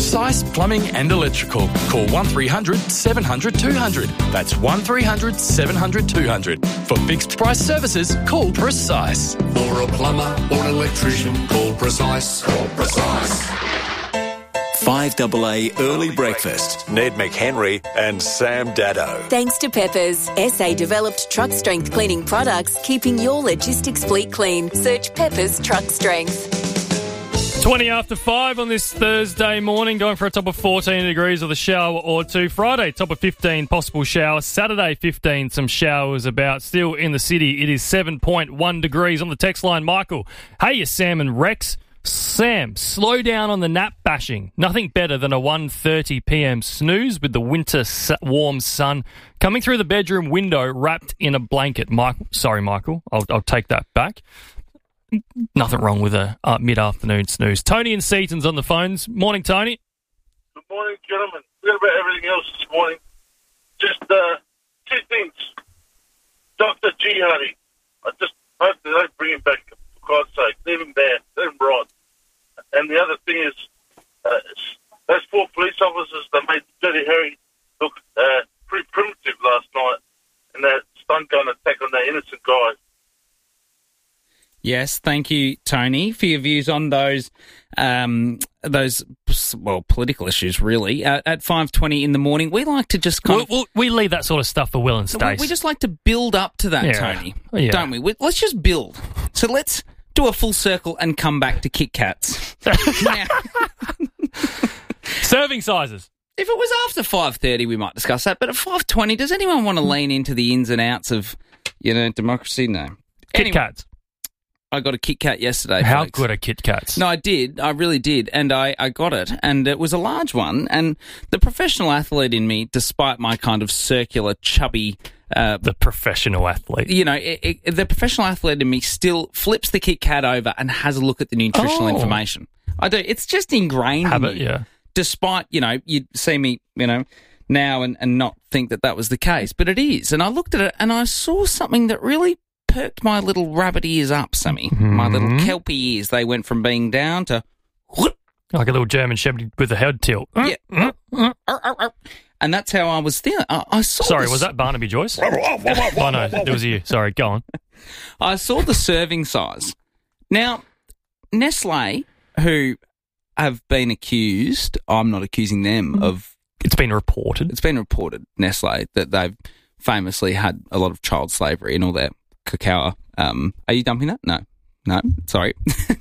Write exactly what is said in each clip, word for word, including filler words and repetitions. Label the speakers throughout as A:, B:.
A: Precise Plumbing and Electrical. Call one three hundred seven hundred two hundred. That's one three hundred seven hundred two hundred. For fixed price services, call Precise.
B: For a plumber or an electrician, call Precise. Call Precise.
C: five A A Early Breakfast.
D: Ned McHenry and Sam Daddo.
E: Thanks to Peppers, S A-developed truck strength cleaning products, keeping your logistics fleet clean. Search Peppers Truck Strength.
F: twenty after five on this Thursday morning, going for a top of fourteen degrees with a shower or two. Friday, top of fifteen, possible shower. Saturday, fifteen, some showers about. Still in the city, it is seven point one degrees. On the text line, Michael. Hey, you Sam and Rex. Sam, slow down on the nap bashing. Nothing better than a one thirty p.m. snooze with the winter warm sun coming through the bedroom window wrapped in a blanket. Michael, sorry, Michael, I'll, I'll take that back. Nothing wrong with a uh, mid-afternoon snooze. Tony and Seaton's on the phones. Morning, Tony.
G: Good morning, gentlemen. Forget about everything else this morning. Just uh, two things. Doctor Jihadi, I just hope they don't bring him back, for God's sake. Leave him there. Let him rot. And the other thing is, uh, those four police officers that made Dirty Harry look uh, pretty primitive last night in that stunt gun attack on that innocent guy.
H: Yes, thank you, Tony, for your views on those, um, those well, political issues, really. Uh, at five twenty in the morning, we like to just kind
F: we'll,
H: of...
F: We leave that sort of stuff for Will and Stace.
H: We, we just like to build up to that,
F: yeah.
H: Tony,
F: yeah.
H: don't we? we? Let's just build. So let's do a full circle and come back to Kit Kats. Now,
F: serving sizes.
H: If it was after five thirty, we might discuss that. But at five twenty, does anyone want to lean into the ins and outs of, you know, democracy? No.
F: Kit
H: anyway,
F: Kats.
H: I got a Kit Kat yesterday.
F: How
H: folks.
F: good are Kit Kats?
H: No, I did. I really did. And I, I got it. And it was a large one. And the professional athlete in me, despite my kind of circular, chubby... Uh,
F: the professional athlete.
H: You know, it, it, the professional athlete in me still flips the Kit Kat over and has a look at the nutritional
F: oh.
H: information. I do. It's just ingrained
F: Habit,
H: in me.
F: yeah.
H: Despite, you know, you'd see me, you know, now and, and not think that that was the case. But it is. And I looked at it and I saw something that really perked my little rabbit ears up, Sammy. Mm-hmm. My little kelpie ears. They went from being down to...
F: Like a little German shepherd with a head tilt.
H: Yeah. And that's how I was feeling. I, I saw
F: Sorry,
H: this...
F: was that Barnaby Joyce? oh, no, it was you. Sorry, go on.
H: I saw the serving size. Now, Nestle, who have been accused, I'm not accusing them of...
F: It's been reported.
H: It's been reported, Nestle, that they've famously had a lot of child slavery in all their cacao. Um, are you dumping that? No. No, sorry.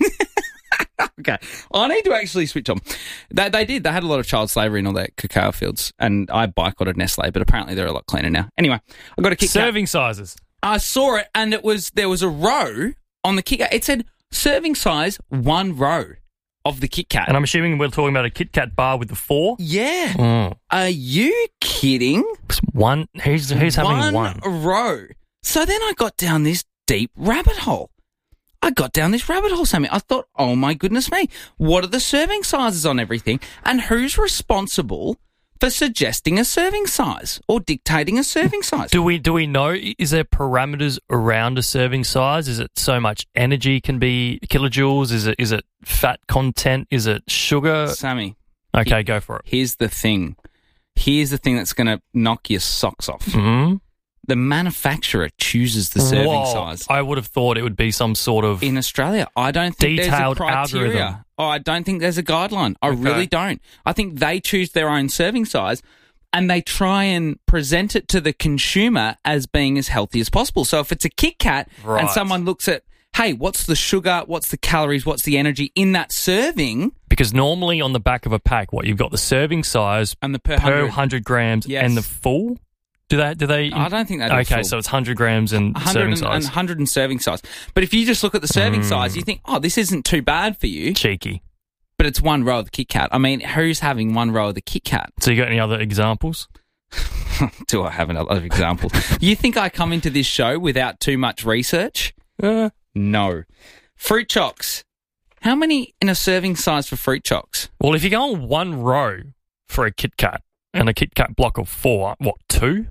H: Okay. I need to actually switch on. They, they did. They had a lot of child slavery in all their cacao fields, and I boycotted Nestle, but apparently they're a lot cleaner now. Anyway, I got a Kit Kat.
F: Serving sizes.
H: I saw it, and it was there was a row on the Kit Kat. It said serving size one row of the Kit Kat.
F: And I'm assuming we're talking about a Kit Kat bar with the four?
H: Yeah.
F: Mm.
H: Are you kidding?
F: One. Who's, who's having
H: one?
F: One
H: row. So then I got down this deep rabbit hole. I got down this rabbit hole, Sammy. I thought, oh, my goodness me, what are the serving sizes on everything? And who's responsible for suggesting a serving size or dictating a serving size?
F: Do we do we know, is there parameters around a serving size? Is it so much energy can be kilojoules? Is it is it fat content? Is it sugar?
H: Sammy.
F: Okay,
H: he,
F: go for it.
H: Here's the thing. Here's the thing that's going to knock your socks off.
F: Mm-hmm.
H: The manufacturer chooses the serving
F: Whoa,
H: size.
F: I would have thought it would be some sort of...
H: In Australia, I don't think
F: detailed
H: there's a criteria.
F: algorithm.
H: Oh, I don't think there's a guideline. I
F: okay.
H: really don't. I think they choose their own serving size and they try and present it to the consumer as being as healthy as possible. So if it's a Kit Kat
F: right.
H: and someone looks at, hey, what's the sugar, what's the calories, what's the energy in that serving?
F: Because normally on the back of a pack, what, you've got the serving size
H: and the per,
F: per
H: one hundred
F: grams
H: yes.
F: and the full... Do they? Do they?
H: I don't think they do.
F: Okay,
H: full.
F: so it's one hundred grams and serving size.
H: And one hundred and serving size. But if you just look at the serving mm. size, you think, oh, this isn't too bad for you.
F: Cheeky.
H: But it's one row of the Kit Kat. I mean, who's having one row of the Kit Kat?
F: So you got any other examples?
H: Do I have another example? You think I come into this show without too much research?
F: Uh.
H: No. Fruit Chocks. How many in a serving size for Fruit Chocks?
F: Well, if you go on one row for a Kit Kat and a Kit Kat block of four, what, two?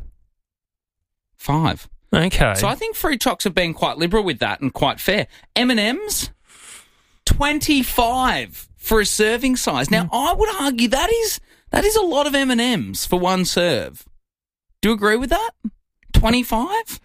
H: Five.
F: Okay.
H: So I think Fruit Chocks have been quite liberal with that and quite fair. M and M's, twenty-five for a serving size. Now, I would argue that is that is a lot of M and M's for one serve. Do you agree with that? twenty-five?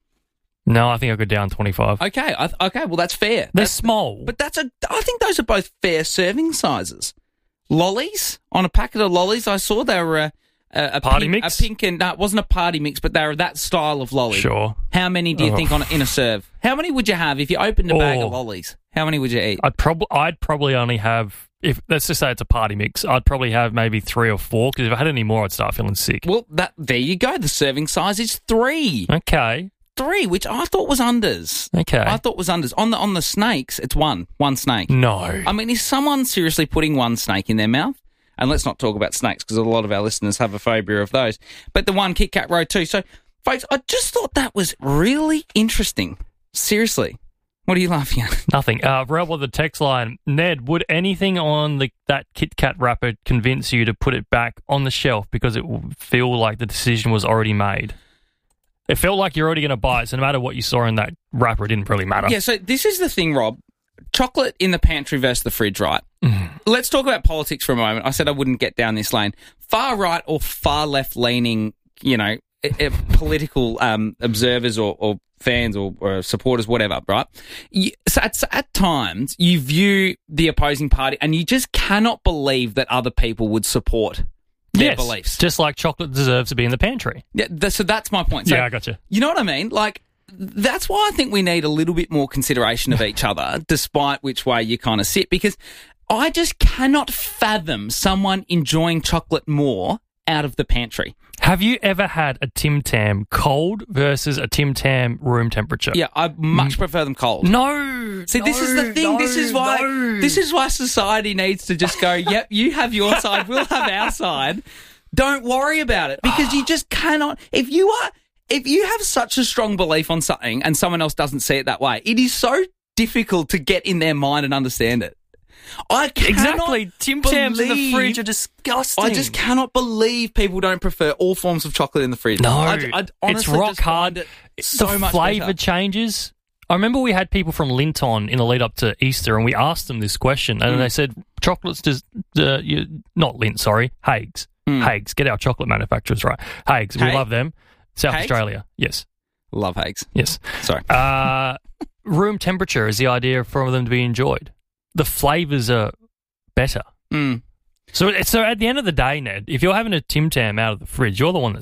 F: No, I think I'll go down twenty-five.
H: Okay, I, okay, well, that's fair.
F: They're
H: That's,
F: small.
H: But that's a. I think those are both fair serving sizes. Lollies, on a packet of lollies, I saw they were a, a, a
F: Party
H: pink,
F: mix?
H: A pink and no, it wasn't a party mix, but they were that style of lolly.
F: Sure.
H: How many do you
F: Oh.
H: think on in a serve? How many would you have if you opened a bag
F: Oh.
H: of lollies? How many would you eat?
F: I'd probably I'd probably only have, if let's just say it's a party mix, I'd probably have maybe three or four, because if I had any more, I'd start feeling sick.
H: Well, that there you go. The serving size is three.
F: Okay.
H: Three, which I thought was unders.
F: Okay.
H: I thought was unders. On the on the snakes, it's one. One snake.
F: No.
H: I mean, is someone seriously putting one snake in their mouth? And let's not talk about snakes, because a lot of our listeners have a phobia of those. But the one Kit Kat row too. So, folks, I just thought that was really interesting. Seriously. What are you laughing at?
F: Nothing. Uh, Rebel, the text line. Ned, would anything on the that Kit Kat wrapper convince you to put it back on the shelf because it would feel like the decision was already made? It felt like you're already going to buy it, so no matter what you saw in that wrapper, it didn't really matter.
H: Yeah, so this is the thing, Rob. Chocolate in the pantry versus the fridge, right?
F: Mm.
H: Let's talk about politics for a moment. I said I wouldn't get down this lane. Far right or far left leaning, you know, eh, eh, political um, observers or, or fans or, or supporters, whatever, right? You, so at, so at times, you view the opposing party and you just cannot believe that other people would support their
F: Yes,
H: beliefs.
F: just like chocolate deserves to be in the pantry.
H: Yeah, th- so that's my point. So,
F: Yeah, I gotcha.
H: You know what I mean? Like, that's why I think we need a little bit more consideration of each other, despite which way you kind of sit, because I just cannot fathom someone enjoying chocolate more out of the pantry.
F: Have you ever had a Tim Tam cold versus a Tim Tam room temperature?
H: Yeah, I much prefer them cold.
F: No.
H: See, this is the thing.
F: no,
H: this is why.
F: no.
H: This is why society needs to just go. Yep, you have your side. We'll have our side. Don't worry about it, because you just cannot. If you are, if you have such a strong belief on something and someone else doesn't see it that way, it is so difficult to get in their mind and understand it. I cannot
F: Exactly. Tim Tams in the
H: believe-
F: fridge are disgusting.
H: I just cannot believe people don't prefer all forms of chocolate in the fridge.
F: No,
H: I, I
F: it's
H: honestly
F: rock
H: just find
F: hard.
H: it so
F: the
H: much
F: flavour
H: better.
F: changes. I remember we had people from Linton in the lead up to Easter, and we asked them this question,
H: Mm.
F: and they said, "Chocolates does uh, you, not Lindt, sorry, Hagues,
H: Mm.
F: Hagues, get our chocolate manufacturers right, Hagues, we
H: Hague?
F: love them, South
H: Hagues?
F: Australia, yes,
H: Love Hagues.
F: yes."
H: Sorry.
F: Uh, room temperature is the idea for them to be enjoyed. The flavours are better.
H: Mm.
F: So, so at the end of the day, Ned, if you're having a Tim Tam out of the fridge, you're the one that